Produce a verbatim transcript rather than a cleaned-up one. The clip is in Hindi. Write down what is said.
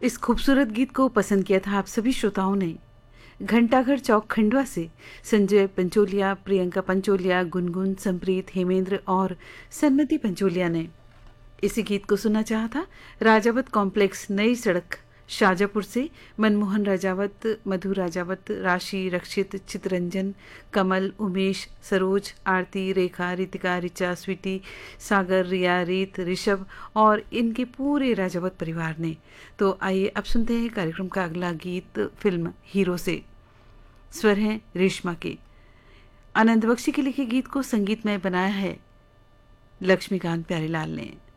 इस खूबसूरत गीत को पसंद किया था आप सभी श्रोताओं ने। घंटाघर चौक खंडवा से संजय पंचोलिया, प्रियंका पंचोलिया, गुनगुन, संप्रीत, हेमेंद्र और सन्मति पंचोलिया ने इसी गीत को सुनना चाहा था। राजावत कॉम्प्लेक्स, नई सड़क, शाजापुर से मनमोहन राजावत, मधु राजावत, राशि, रक्षित, चितरंजन, कमल, उमेश, सरोज, आरती, रेखा, रितिका, रिचा, स्वीटी, सागर, रिया, रीत, ऋषभ और इनके पूरे राजावत परिवार ने। तो आइए अब सुनते हैं कार्यक्रम का अगला गीत फिल्म हीरो से। स्वर हैं रेशमा के। आनंद बख्शी के लिखे गीत को संगीतमय बनाया है लक्ष्मीकांत प्यारेलाल ने।